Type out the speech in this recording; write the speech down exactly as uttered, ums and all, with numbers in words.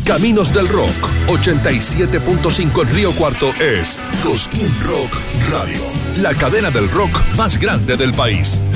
Caminos del Rock, ochenta y siete punto cinco en Río Cuarto es Cosquín Rock Radio, la cadena del rock más grande del país.